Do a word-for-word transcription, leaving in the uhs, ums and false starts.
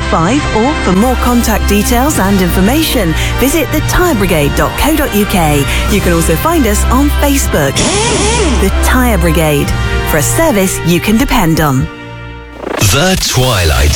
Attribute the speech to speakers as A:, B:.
A: five, or for more contact details and information, visit the tyre brigade dot co dot uk. You can also find us on Facebook. The Tyre Brigade, for a service you can depend on.
B: The Twilight